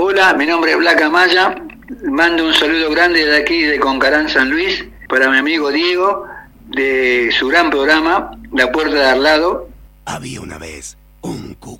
Hola, mi nombre es Blanca Maya. Mando un saludo grande de aquí, de Concarán, San Luis, para mi amigo Diego, de su gran programa, La Puerta de Al Lado. Había una vez un